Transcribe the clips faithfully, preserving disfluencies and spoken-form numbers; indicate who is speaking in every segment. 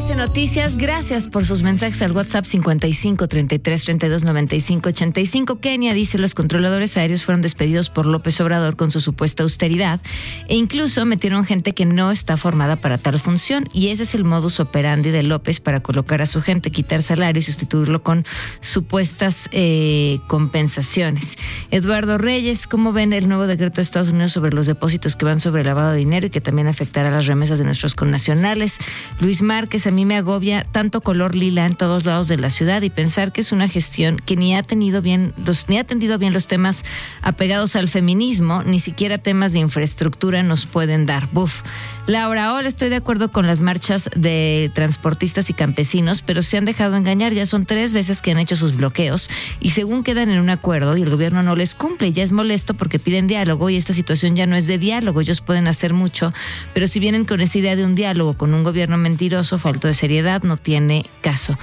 Speaker 1: M B S Noticias. Gracias por sus mensajes al WhatsApp cincuenta y cinco, treinta y tres, treinta y dos, noventa y cinco, ochenta y cinco. Kenia dice: los controladores aéreos fueron despedidos por López Obrador con su supuesta austeridad e incluso metieron gente que no está formada para tal función, y ese es el modus operandi de López para colocar a su gente, quitar salario y sustituirlo con supuestas eh, compensaciones. Eduardo Reyes: ¿cómo ven el nuevo decreto de Estados Unidos sobre los depósitos que van sobre lavado de dinero y que también afectará las remesas de nuestros connacionales? Luis Márquez: a mí me agobia tanto color lila en todos lados de la ciudad y pensar que es una gestión que ni ha tenido bien los, ni ha atendido bien los temas apegados al feminismo, ni siquiera temas de infraestructura nos pueden dar. Buf. Laura: hola, estoy de acuerdo con las marchas de transportistas y campesinos, pero se han dejado engañar. Ya son tres veces que han hecho sus bloqueos y según quedan en un acuerdo y el gobierno no les cumple. Ya es molesto porque piden diálogo y esta situación ya no es de diálogo. Ellos pueden hacer mucho, pero si vienen con esa idea de un diálogo con un gobierno mentiroso, falto de seriedad, no tiene caso.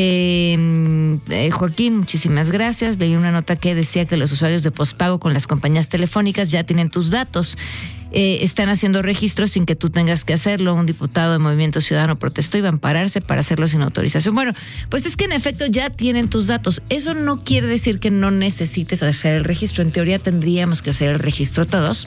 Speaker 1: Eh, eh, Joaquín, muchísimas gracias. Leí una nota que decía que los usuarios de postpago con las compañías telefónicas ya tienen tus datos. Eh, están haciendo registros sin que tú tengas que hacerlo. Un diputado de Movimiento Ciudadano protestó y va a ampararse para hacerlo sin autorización. Bueno, pues es que en efecto ya tienen tus datos. Eso no quiere decir que no necesites hacer el registro. En teoría tendríamos que hacer el registro todos.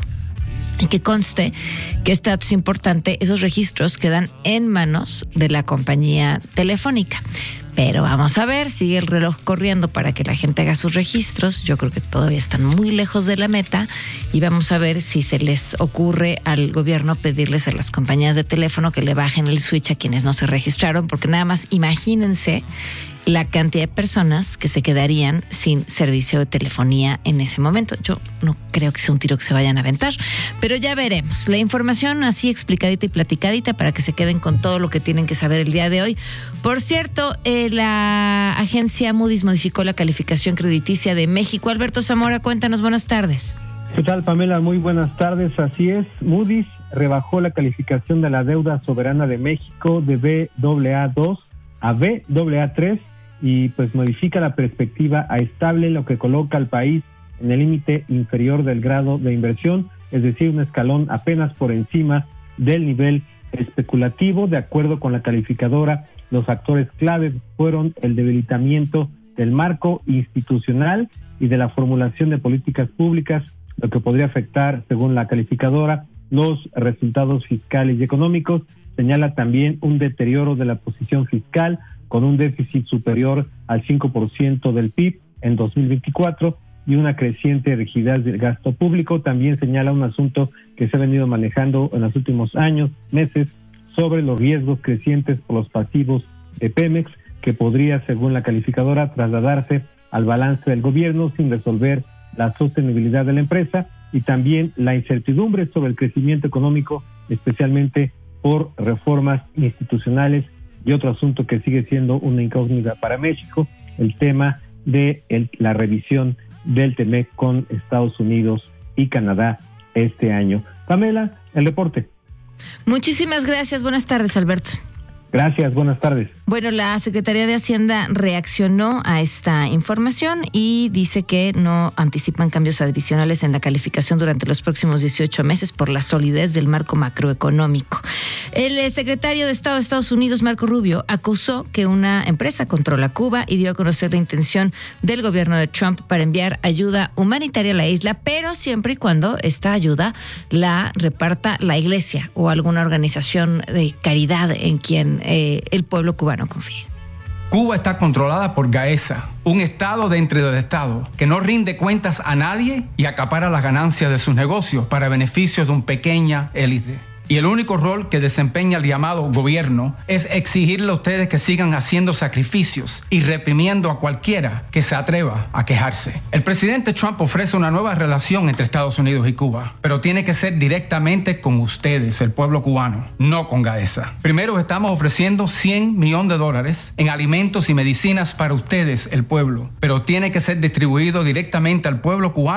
Speaker 1: Y que conste que este dato es importante: esos registros quedan en manos de la compañía telefónica. Pero vamos a ver, sigue el reloj corriendo para que la gente haga sus registros. Yo creo que todavía están muy lejos de la meta y vamos a ver si se les ocurre al gobierno pedirles a las compañías de teléfono que le bajen el switch a quienes no se registraron, porque nada más imagínense la cantidad de personas que se quedarían sin servicio de telefonía en ese momento. Yo no creo que sea un tiro que se vayan a aventar, pero ya veremos. La información así explicadita y platicadita para que se queden con todo lo que tienen que saber el día de hoy. Por cierto, eh, la agencia Moody's modificó la calificación crediticia de México. Alberto Zamora, cuéntanos, buenas tardes.
Speaker 2: ¿Qué tal, Pamela? Muy buenas tardes. Así es, Moody's rebajó la calificación de la deuda soberana de México de B A A dos a B A A tres y pues modifica la perspectiva a estable, lo que coloca al país en el límite inferior del grado de inversión, es decir, un escalón apenas por encima del nivel especulativo. De acuerdo con la calificadora, los factores claves fueron el debilitamiento del marco institucional y de la formulación de políticas públicas, lo que podría afectar, según la calificadora, los resultados fiscales y económicos. Señala también un deterioro de la posición fiscal, con un déficit superior al cinco por ciento del P I B en dos mil veinticuatro y una creciente rigidez del gasto público. También señala un asunto que se ha venido manejando en los últimos años, meses, sobre los riesgos crecientes por los pasivos de Pemex, que podría, según la calificadora, trasladarse al balance del gobierno sin resolver la sostenibilidad de la empresa, y también la incertidumbre sobre el crecimiento económico, especialmente por reformas institucionales. Y otro asunto que sigue siendo una incógnita para México, el tema de el, la revisión del TEMEC con Estados Unidos y Canadá este año. Pamela, el reporte.
Speaker 1: Muchísimas gracias. Buenas tardes, Alberto.
Speaker 2: Gracias, buenas tardes.
Speaker 1: Bueno, la Secretaría de Hacienda reaccionó a esta información y dice que no anticipan cambios adicionales en la calificación durante los próximos dieciocho meses por la solidez del marco macroeconómico. El secretario de Estado de Estados Unidos, Marco Rubio, acusó que una empresa controla Cuba y dio a conocer la intención del gobierno de Trump para enviar ayuda humanitaria a la isla, pero siempre y cuando esta ayuda la reparta la iglesia o alguna organización de caridad en quien eh, el pueblo cubano confía.
Speaker 3: Cuba está controlada por Gaesa, un estado dentro del estado que no rinde cuentas a nadie y acapara las ganancias de sus negocios para beneficios de una pequeña élite. Y el único rol que desempeña el llamado gobierno es exigirle a ustedes que sigan haciendo sacrificios y reprimiendo a cualquiera que se atreva a quejarse. El presidente Trump ofrece una nueva relación entre Estados Unidos y Cuba, pero tiene que ser directamente con ustedes, el pueblo cubano, no con Gaesa. Primero, estamos ofreciendo cien millones de dólares en alimentos y medicinas para ustedes, el pueblo, pero tiene que ser distribuido directamente al pueblo cubano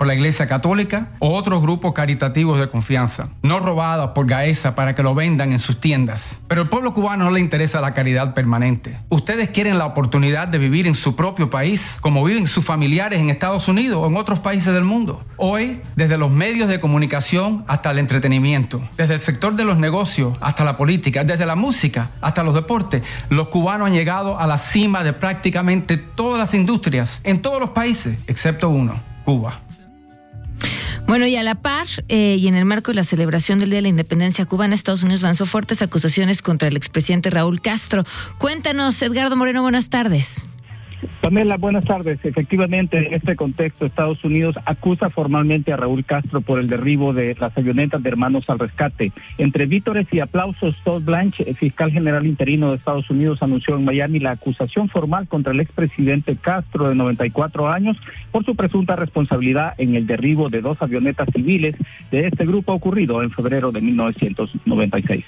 Speaker 3: por la Iglesia Católica o otros grupos caritativos de confianza, no robadas por Gaesa para que lo vendan en sus tiendas. Pero al pueblo cubano no le interesa la caridad permanente. Ustedes quieren la oportunidad de vivir en su propio país, como viven sus familiares en Estados Unidos o en otros países del mundo. Hoy, desde los medios de comunicación hasta el entretenimiento, desde el sector de los negocios hasta la política, desde la música hasta los deportes, los cubanos han llegado a la cima de prácticamente todas las industrias en todos los países, excepto uno, Cuba.
Speaker 1: Bueno, y a la par, eh, y en el marco de la celebración del Día de la Independencia cubana, Estados Unidos lanzó fuertes acusaciones contra el expresidente Raúl Castro. Cuéntanos, Edgardo Moreno, buenas tardes.
Speaker 4: Pamela, buenas tardes. Efectivamente, en este contexto, Estados Unidos acusa formalmente a Raúl Castro por el derribo de las avionetas de Hermanos al Rescate. Entre vítores y aplausos, Todd Blanche, el fiscal general interino de Estados Unidos, anunció en Miami la acusación formal contra el expresidente Castro, de noventa y cuatro años, por su presunta responsabilidad en el derribo de dos avionetas civiles de este grupo ocurrido en febrero de mil novecientos noventa y seis.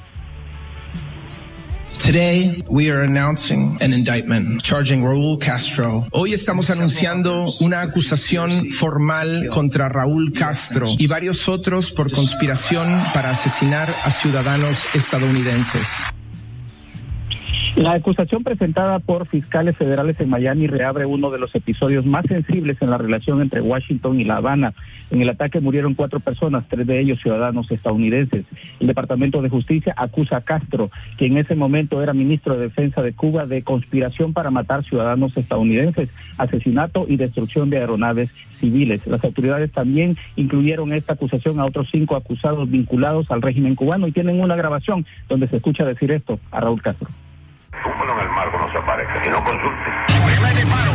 Speaker 5: Today, we are announcing an indictment charging Raúl Castro. Hoy estamos anunciando una acusación formal contra Raúl Castro y varios otros por conspiración para asesinar a ciudadanos estadounidenses.
Speaker 4: La acusación presentada por fiscales federales en Miami reabre uno de los episodios más sensibles en la relación entre Washington y La Habana. En el ataque murieron cuatro personas, tres de ellos ciudadanos estadounidenses. El Departamento de Justicia acusa a Castro, que en ese momento era ministro de Defensa de Cuba, de conspiración para matar ciudadanos estadounidenses, asesinato y destrucción de aeronaves civiles. Las autoridades también incluyeron esta acusación a otros cinco acusados vinculados al régimen cubano y tienen una grabación donde se escucha decir esto a Raúl Castro.
Speaker 6: Túmbalo en el marco, no se aparezca y no consulte. ¡Primer disparo!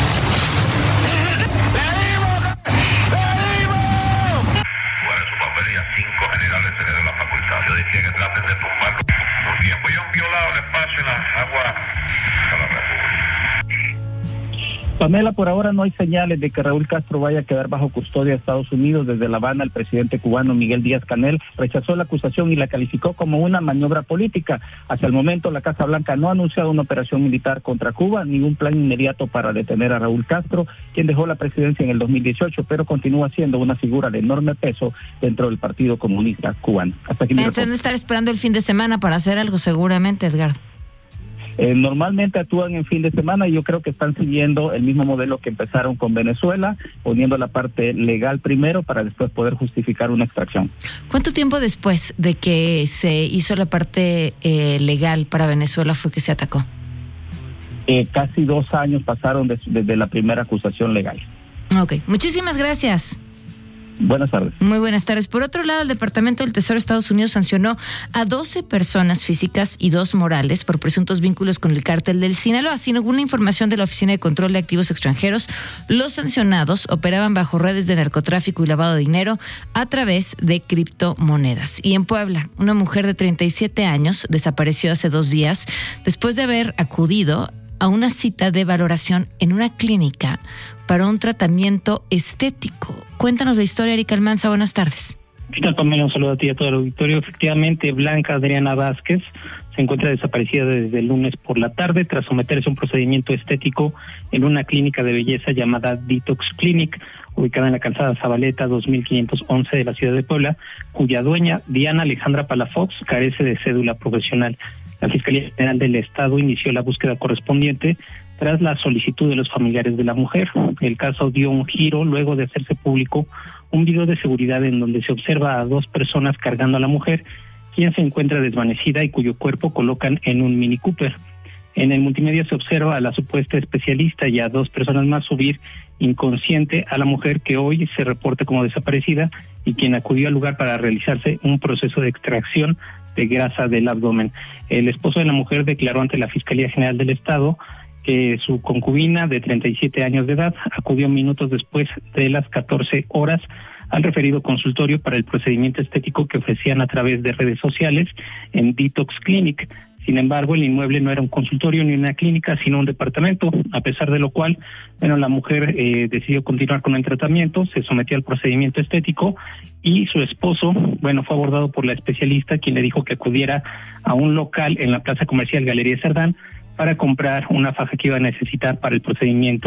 Speaker 6: ¡Pedimos! ¡Pedimos! Fuera de su papelía, cinco generales se le dio la facultad. Yo decía que traten de tumbarlo. Por tiempo ellos han violado el espacio en las aguas de la República.
Speaker 4: Pamela, por ahora no hay señales de que Raúl Castro vaya a quedar bajo custodia de Estados Unidos. Desde La Habana, el presidente cubano Miguel Díaz-Canel rechazó la acusación y la calificó como una maniobra política. Hasta el momento, la Casa Blanca no ha anunciado una operación militar contra Cuba, ni un plan inmediato para detener a Raúl Castro, quien dejó la presidencia en el dos mil dieciocho, pero continúa siendo una figura de enorme peso dentro del Partido Comunista Cubano. Hasta aquí.
Speaker 1: Piensan estar esperando el fin de semana para hacer algo, seguramente, Edgardo.
Speaker 4: Eh, normalmente actúan en fin de semana y yo creo que están siguiendo el mismo modelo que empezaron con Venezuela, poniendo la parte legal primero para después poder justificar una extracción.
Speaker 1: ¿Cuánto tiempo después de que se hizo la parte eh, legal para Venezuela fue que se atacó?
Speaker 4: Eh, casi dos años pasaron des, desde la primera acusación legal.
Speaker 1: Ok, muchísimas gracias.
Speaker 4: Buenas tardes.
Speaker 1: Muy buenas tardes. Por otro lado, el Departamento del Tesoro de Estados Unidos sancionó a doce personas físicas y dos morales por presuntos vínculos con el cártel del Sinaloa. Sin alguna información de la Oficina de Control de Activos Extranjeros, los sancionados operaban bajo redes de narcotráfico y lavado de dinero a través de criptomonedas. Y en Puebla, una mujer de treinta y siete años desapareció hace dos días después de haber acudido a una cita de valoración en una clínica para un tratamiento estético. Cuéntanos la historia, Erika Almanza. Buenas tardes.
Speaker 7: ¿Qué tal, Pamela? Un saludo a ti y a todo el auditorio. Efectivamente, Blanca Adriana Vázquez se encuentra desaparecida desde el lunes por la tarde tras someterse a un procedimiento estético en una clínica de belleza llamada Detox Clinic, ubicada en la calzada Zabaleta dos mil quinientos once de la ciudad de Puebla, cuya dueña, Diana Alejandra Palafox, carece de cédula profesional. La Fiscalía General del Estado inició la búsqueda correspondiente tras la solicitud de los familiares de la mujer. El caso dio un giro luego de hacerse público un video de seguridad en donde se observa a dos personas cargando a la mujer, quien se encuentra desvanecida y cuyo cuerpo colocan en un Mini Cooper. En el multimedia se observa a la supuesta especialista y a dos personas más subir inconsciente a la mujer, que hoy se reporta como desaparecida y quien acudió al lugar para realizarse un proceso de extracción de grasa del abdomen. El esposo de la mujer declaró ante la Fiscalía General del Estado que su concubina de treinta y siete años de edad acudió minutos después de las catorce horas al referido consultorio para el procedimiento estético que ofrecían a través de redes sociales en Detox Clinic. Sin embargo, el inmueble no era un consultorio ni una clínica, sino un departamento, a pesar de lo cual, bueno, la mujer eh, decidió continuar con el tratamiento, se sometió al procedimiento estético y su esposo, bueno, fue abordado por la especialista, quien le dijo que acudiera a un local en la plaza comercial Galería Cerdán para comprar una faja que iba a necesitar para el procedimiento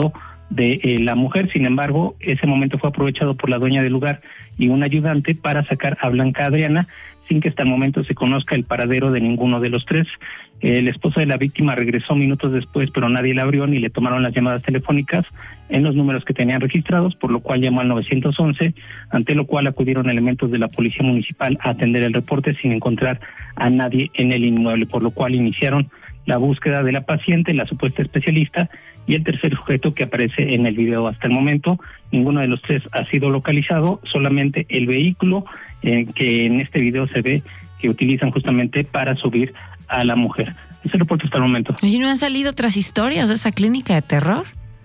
Speaker 7: de eh, la mujer. Sin embargo, ese momento fue aprovechado por la dueña del lugar y un ayudante para sacar a Blanca Adriana, sin que hasta el momento se conozca el paradero de ninguno de los tres. El esposo de la víctima regresó minutos después, pero nadie le abrió ni le tomaron las llamadas telefónicas en los números que tenían registrados, por lo cual llamó al nueve once, ante lo cual acudieron elementos de la Policía Municipal a atender el reporte sin encontrar a nadie en el inmueble, por lo cual iniciaron la búsqueda de la paciente, la supuesta especialista, y el tercer sujeto que aparece en el video. Hasta el momento, ninguno de los tres ha sido localizado, solamente el vehículo eh, que en este video se ve que utilizan justamente para subir a la mujer. Ese reporte hasta el momento.
Speaker 1: ¿Y no han salido otras historias de esa clínica de terror?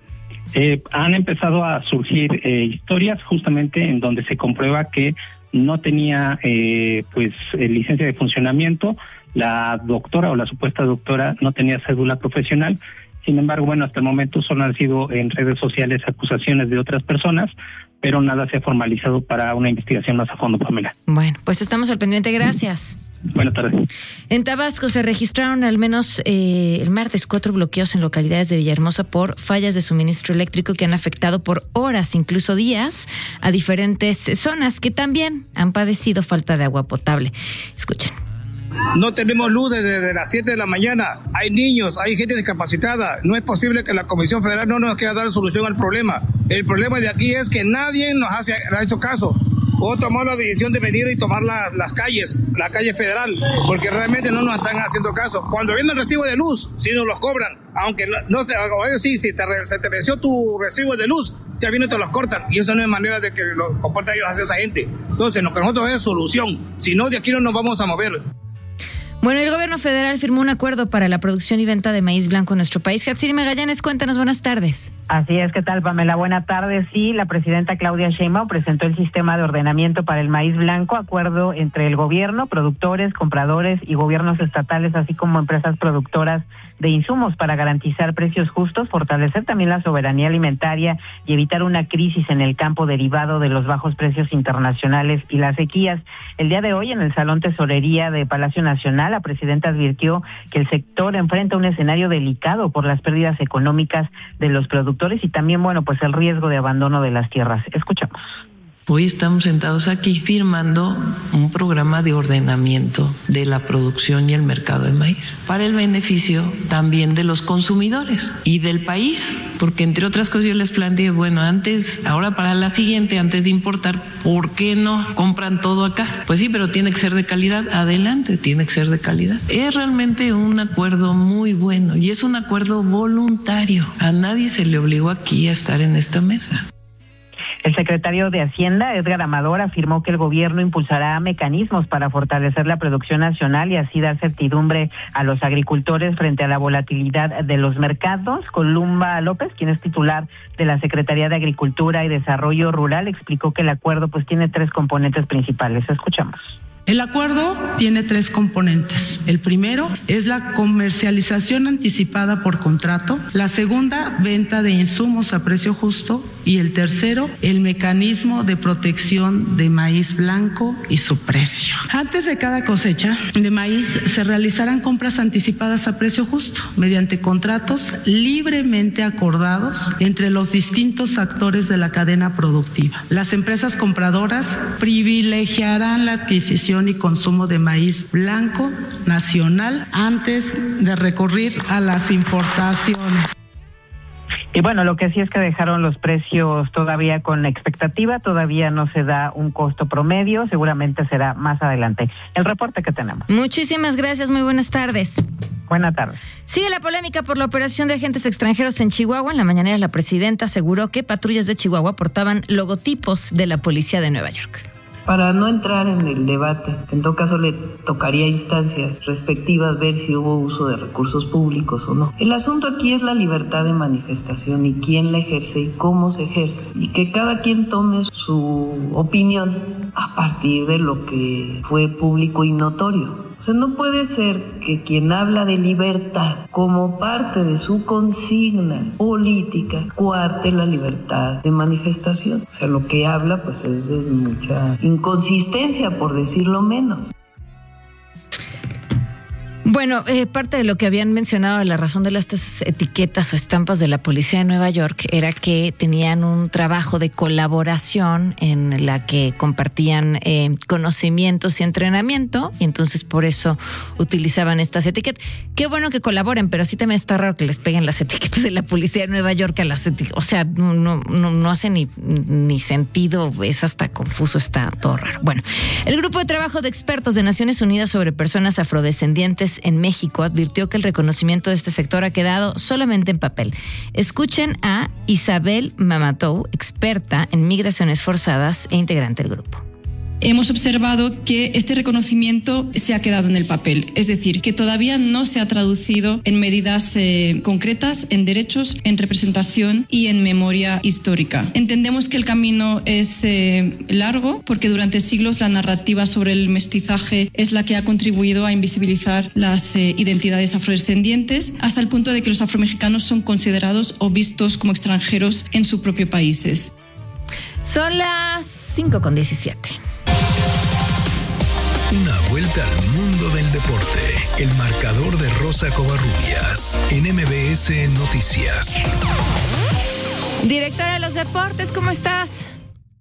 Speaker 7: Eh, han empezado a surgir eh, historias justamente en donde se comprueba que no tenía eh, pues eh, licencia de funcionamiento, la doctora o la supuesta doctora no tenía cédula profesional. Sin embargo, bueno, hasta el momento solo han sido en redes sociales acusaciones de otras personas, pero nada se ha formalizado para una investigación más a fondo, Pamela.
Speaker 1: Bueno, pues estamos al pendiente. Gracias.
Speaker 7: Buenas tardes.
Speaker 1: En Tabasco se registraron al menos eh, el martes cuatro bloqueos en localidades de Villahermosa por fallas de suministro eléctrico que han afectado por horas, incluso días, a diferentes zonas que también han padecido falta de agua potable. Escuchen.
Speaker 8: No tenemos luz desde las siete de la mañana, hay niños, hay gente discapacitada, no es posible que la Comisión Federal no nos quiera dar solución al problema. El problema de aquí es que nadie nos hace, ha hecho caso. O tomar la decisión de venir y tomar las, las calles, la calle federal, porque realmente no nos están haciendo caso. Cuando viene el recibo de luz, sí nos los cobran, aunque no te, o sí, si te, se te venció tu recibo de luz, ya viene y te los cortan, y eso no es manera de que lo comporten ellos hacia esa gente. Entonces, lo que nosotros es solución, si no, de aquí no nos vamos a mover.
Speaker 1: Bueno, el gobierno federal firmó un acuerdo para la producción y venta de maíz blanco en nuestro país. Hatsiri Magallanes, cuéntanos, buenas tardes.
Speaker 9: Así es, ¿qué tal, Pamela? Buenas tardes. Sí, la presidenta Claudia Sheinbaum presentó el sistema de ordenamiento para el maíz blanco, acuerdo entre el gobierno, productores, compradores y gobiernos estatales, así como empresas productoras de insumos para garantizar precios justos, fortalecer también la soberanía alimentaria y evitar una crisis en el campo derivado de los bajos precios internacionales y las sequías. El día de hoy, en el Salón Tesorería de Palacio Nacional, la presidenta advirtió que el sector enfrenta un escenario delicado por las pérdidas económicas de los productores y también, bueno, pues el riesgo de abandono de las tierras. Escuchamos.
Speaker 10: Hoy estamos sentados aquí firmando un programa de ordenamiento de la producción y el mercado de maíz para el beneficio también de los consumidores y del país, porque entre otras cosas yo les planteé, bueno, antes, ahora para la siguiente, antes de importar, ¿por qué no compran todo acá? Pues sí, pero tiene que ser de calidad, adelante, tiene que ser de calidad. Es realmente un acuerdo muy bueno y es un acuerdo voluntario. A nadie se le obligó aquí a estar en esta mesa.
Speaker 9: El secretario de Hacienda, Edgar Amador, afirmó que el gobierno impulsará mecanismos para fortalecer la producción nacional y así dar certidumbre a los agricultores frente a la volatilidad de los mercados. Columba López, quien es titular de la Secretaría de Agricultura y Desarrollo Rural, explicó que el acuerdo pues tiene tres componentes principales. Escuchamos.
Speaker 11: El acuerdo tiene tres componentes. El primero es la comercialización anticipada por contrato, la segunda, venta de insumos a precio justo y el tercero, el mecanismo de protección de maíz blanco y su precio. Antes de cada cosecha de maíz se realizarán compras anticipadas a precio justo mediante contratos libremente acordados entre los distintos actores de la cadena productiva. Las empresas compradoras privilegiarán la adquisición y consumo de maíz blanco nacional antes de recurrir a las importaciones.
Speaker 9: Y bueno, lo que sí es que dejaron los precios todavía con expectativa, todavía no se da un costo promedio, seguramente será más adelante. El reporte que tenemos.
Speaker 1: Muchísimas gracias, muy buenas tardes.
Speaker 9: Buenas tardes.
Speaker 1: Sigue la polémica por la operación de agentes extranjeros en Chihuahua. En la mañanera la presidenta aseguró que patrullas de Chihuahua portaban logotipos de la policía de Nueva York.
Speaker 10: Para no entrar en el debate, en todo caso le tocaría a instancias respectivas ver si hubo uso de recursos públicos o no. El asunto aquí es la libertad de manifestación y quién la ejerce y cómo se ejerce. Y que cada quien tome su opinión a partir de lo que fue público y notorio. O sea, no puede ser que quien habla de libertad como parte de su consigna política cuarte la libertad de manifestación. O sea, lo que habla pues es de mucha inconsistencia, por decirlo menos.
Speaker 1: Bueno, eh, parte de lo que habían mencionado, la razón de las estas etiquetas o estampas de la policía de Nueva York era que tenían un trabajo de colaboración en la que compartían eh, conocimientos y entrenamiento, y entonces por eso utilizaban estas etiquetas. Qué bueno que colaboren, pero sí también está raro que les peguen las etiquetas de la policía de Nueva York a las etiquetas. O sea, no, no, no, no hace ni, ni sentido, es hasta confuso, está todo raro. Bueno, el grupo de trabajo de expertos de Naciones Unidas sobre personas afrodescendientes en México advirtió que el reconocimiento de este sector ha quedado solamente en papel. Escuchen a Isabel Mamatou, experta en migraciones forzadas e integrante del grupo.
Speaker 12: Hemos observado que este reconocimiento se ha quedado en el papel, es decir, que todavía no se ha traducido en medidas eh, concretas, en derechos, en representación y en memoria histórica. Entendemos que el camino es eh, largo porque durante siglos la narrativa sobre el mestizaje es la que ha contribuido a invisibilizar las eh, identidades afrodescendientes hasta el punto de que los afromexicanos son considerados o vistos como extranjeros en sus propios países.
Speaker 1: Son las cinco con diecisiete.
Speaker 13: Una vuelta al mundo del deporte. El marcador de Rosa Covarrubias en M B S Noticias.
Speaker 1: Directora de los deportes, ¿cómo estás?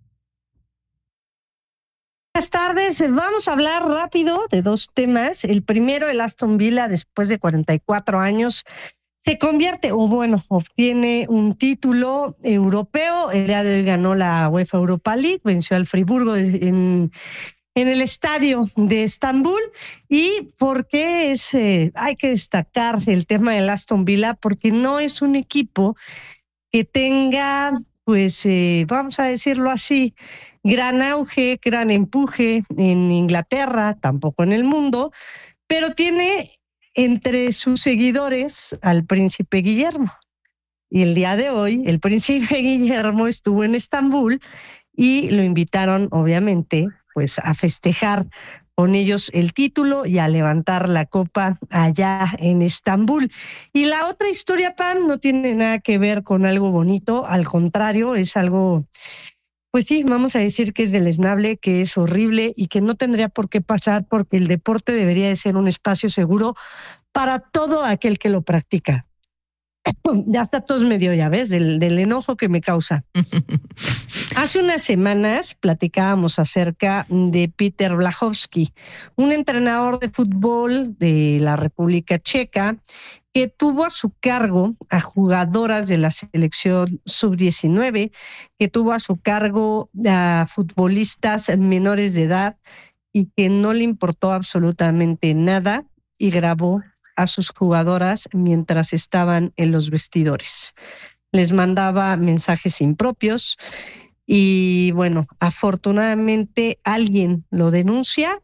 Speaker 14: Buenas tardes. Vamos a hablar rápido de dos temas. El primero, el Aston Villa, después de cuarenta y cuatro años, se convierte, o bueno, obtiene un título europeo. El día de hoy ganó la UEFA Europa League, venció al Friburgo en... en el estadio de Estambul. ¿Y por qué es, eh, hay que destacar el tema del Aston Villa? Porque no es un equipo que tenga, pues, eh, vamos a decirlo así, gran auge, gran empuje en Inglaterra, tampoco en el mundo, pero tiene entre sus seguidores al príncipe Guillermo. Y el día de hoy, el príncipe Guillermo estuvo en Estambul y lo invitaron, obviamente, pues a festejar con ellos el título y a levantar la copa allá en Estambul. Y la otra historia, Pam, no tiene nada que ver con algo bonito, al contrario, es algo, pues sí, vamos a decir que es deleznable, que es horrible y que no tendría por qué pasar, porque el deporte debería de ser un espacio seguro para todo aquel que lo practica. Ya está todos medio, ya ves, del, del enojo que me causa. Hace unas semanas platicábamos acerca de Peter Blachowski, un entrenador de fútbol de la República Checa que tuvo a su cargo a jugadoras de la selección sub diecinueve, que tuvo a su cargo a futbolistas menores de edad y que no le importó absolutamente nada y grabó a sus jugadoras mientras estaban en los vestidores. Les mandaba mensajes impropios y, bueno, afortunadamente alguien lo denuncia.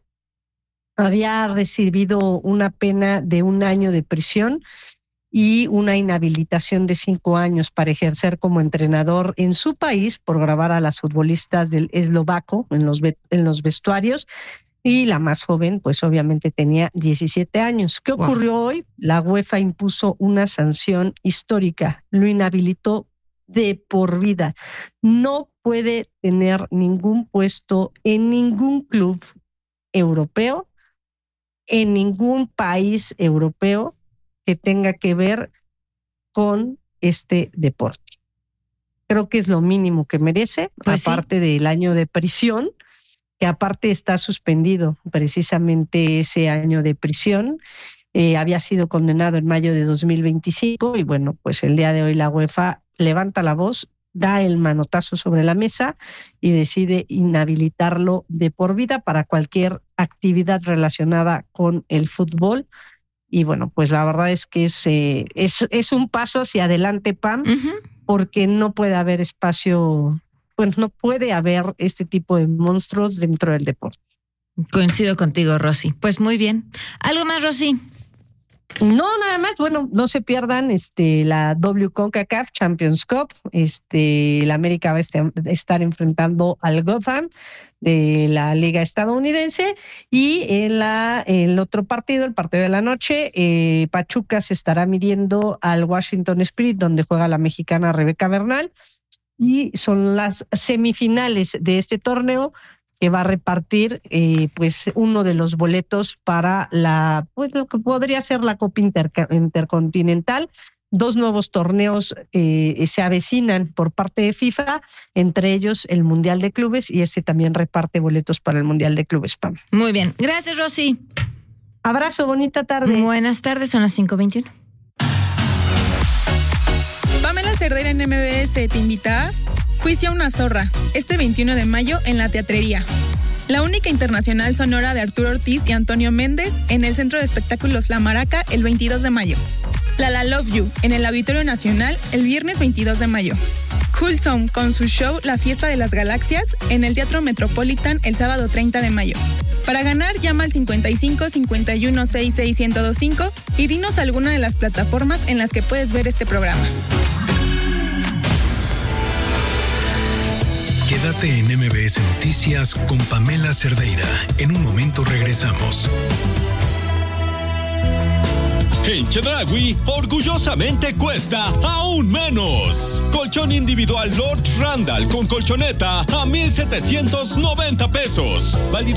Speaker 14: Había recibido una pena de un año de prisión y una inhabilitación de cinco años para ejercer como entrenador en su país por grabar a las futbolistas del eslovaco en los, en los vestuarios. Y la más joven, pues obviamente tenía diecisiete años. ¿Qué ocurrió wow. hoy? La UEFA impuso una sanción histórica, lo inhabilitó de por vida. No puede tener ningún puesto en ningún club europeo, en ningún país europeo que tenga que ver con este deporte. Creo que es lo mínimo que merece, pues aparte sí. del año de prisión, que aparte está suspendido precisamente ese año de prisión. Eh, había sido condenado en mayo de dos mil veinticinco y bueno, pues el día de hoy la UEFA levanta la voz, da el manotazo sobre la mesa y decide inhabilitarlo de por vida para cualquier actividad relacionada con el fútbol. Y bueno, pues la verdad es que es, eh, es, es un paso hacia adelante, Pam, uh-huh. porque no puede haber espacio... pues no puede haber este tipo de monstruos dentro del deporte.
Speaker 1: Coincido contigo, Rosy. Pues muy bien. ¿Algo más, Rosy?
Speaker 14: No, nada más. Bueno, no se pierdan este la W CONCACAF Champions Cup. Este, la América va a estar enfrentando al Gotham de la Liga Estadounidense y en la el otro partido, el partido de la noche, eh, Pachuca se estará midiendo al Washington Spirit, donde juega la mexicana Rebeca Bernal. Y son las semifinales de este torneo que va a repartir eh, pues uno de los boletos para la, pues lo que podría ser la Copa Inter- Intercontinental. Dos nuevos torneos eh, se avecinan por parte de FIFA, entre ellos el Mundial de Clubes, y ese también reparte boletos para el Mundial de Clubes, Pam.
Speaker 1: Muy bien, gracias, Rosy.
Speaker 14: Abrazo, bonita tarde.
Speaker 1: Buenas tardes, son las cinco veintiuno.
Speaker 15: Pamela Cerdeira en M B S te invita a Juicio a una zorra, este veintiuno de mayo en la Teatrería. La única internacional sonora de Arturo Ortiz y Antonio Méndez en el Centro de Espectáculos La Maraca el veintidós de mayo. La La Love You en el Auditorio Nacional el viernes veintidós de mayo. Cool Town con su show La Fiesta de las Galaxias en el Teatro Metropolitan el sábado treinta de mayo. Para ganar, llama al cincuenta y cinco, cincuenta y uno, sesenta y seis, ciento veinticinco y dinos alguna de las plataformas en las que puedes ver este programa.
Speaker 13: Quédate en M B S Noticias con Pamela Cerdeira. En un momento regresamos.
Speaker 16: En Chedraui, orgullosamente cuesta aún menos. Colchón individual Lord Randall con colchoneta a mil setecientos noventa pesos. Válido